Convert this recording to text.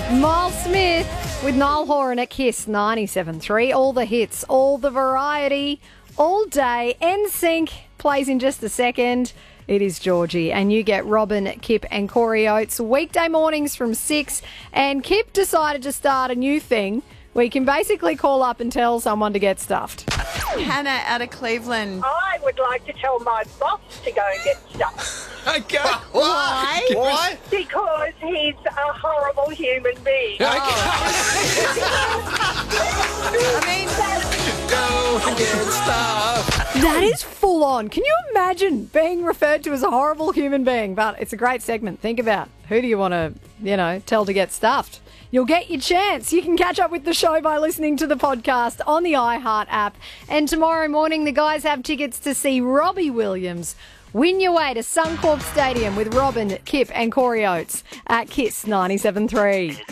Miles Smith with Niall Horan at Kiss 97.3. All the hits, all the variety, all day. NSYNC plays in just a second. It is Georgie, and you get Robin, Kip and Corey Oates weekday mornings from 6. And Kip decided to start a new thing where you can basically call up and tell someone to get stuffed. Hannah out of Cleveland. I would like to tell my boss to go and get stuff Okay. Why? Why? because he's a horrible human being. I mean, Go and get stuff. That is full on. Can you imagine being referred to as a horrible human being? But it's a great segment. Think about who do you want to, tell to get stuffed. You'll get your chance. You can catch up with the show by listening to the podcast on the iHeart app. And tomorrow morning, the guys have tickets to see Robbie Williams. Win your way to Suncorp Stadium with Robin, Kip and Corey Oates at Kiss 97.3.